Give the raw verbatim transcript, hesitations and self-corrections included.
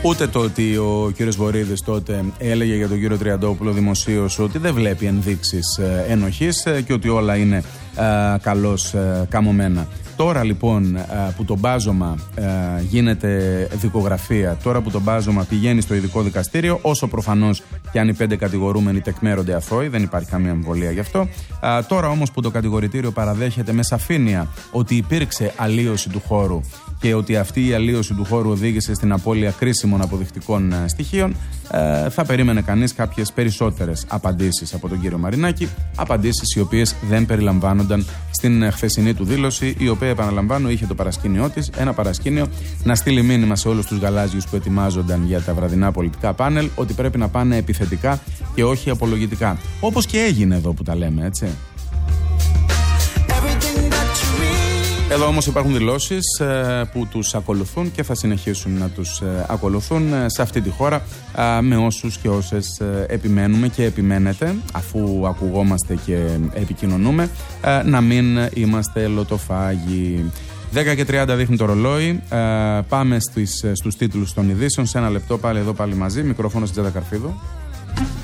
Ούτε το ότι ο κύριος Βορίδης τότε έλεγε για τον κύριο Τριαντόπουλο δημοσίως ότι δεν βλέπει ενδείξεις ενοχής και ότι όλα είναι α, καλώς α, καμωμένα. Τώρα λοιπόν που το μπάζωμα γίνεται δικογραφία, τώρα που το μπάζωμα πηγαίνει στο ειδικό δικαστήριο, όσο προφανώς και αν οι πέντε κατηγορούμενοι τεκμέρονται αθώοι, δεν υπάρχει καμία αμφιβολία γι' αυτό. Τώρα όμως που το κατηγορητήριο παραδέχεται με σαφήνεια ότι υπήρξε αλλίωση του χώρου και ότι αυτή η αλλίωση του χώρου οδήγησε στην απώλεια κρίσιμων αποδεικτικών στοιχείων, θα περίμενε κανείς κάποιες περισσότερες απαντήσεις από τον κύριο Μαρινάκη, απαντήσεις οι οποίες δεν περιλαμβάνονταν στην χθεσινή του δήλωση, η οποία, επαναλαμβάνω, είχε το παρασκήνιό της, ένα παρασκήνιο να στείλει μήνυμα σε όλους τους γαλάζιους που ετοιμάζονταν για τα βραδινά πολιτικά πάνελ ότι πρέπει να πάνε επιθετικά και όχι απολογητικά. Όπως και έγινε εδώ που τα λέμε, έτσι. Εδώ όμως υπάρχουν δηλώσεις ε, που τους ακολουθούν και θα συνεχίσουν να τους ε, ακολουθούν ε, σε αυτή τη χώρα ε, με όσους και όσες ε, επιμένουμε και επιμένετε, αφού ακουγόμαστε και επικοινωνούμε, ε, να μην είμαστε λωτοφάγοι. δέκα και τριάντα δείχνει το ρολόι. Ε, πάμε στις, στους τίτλους των ειδήσεων. Σε ένα λεπτό πάλι εδώ πάλι μαζί. Μικρόφωνο στην Τζάντα Καρφίδου.